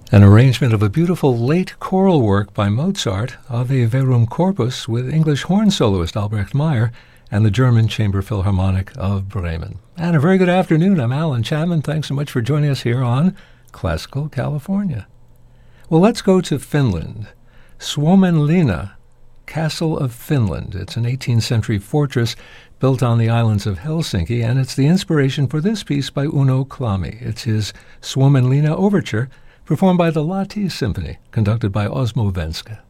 An arrangement of a beautiful late choral work by Mozart, Ave Verum Corpus, with English horn soloist Albrecht Meyer and the German Chamber Philharmonic of Bremen. And a very good afternoon. I'm Alan Chapman. Thanks so much for joining us here on Classical California. Well, let's go to Finland. Suomenlinna, Castle of Finland. It's an 18th century fortress built on the islands of Helsinki, and it's the inspiration for this piece by Uno Klami. It's his Suomenlinna Overture, performed by the Lahti Symphony, conducted by Osmo Venska.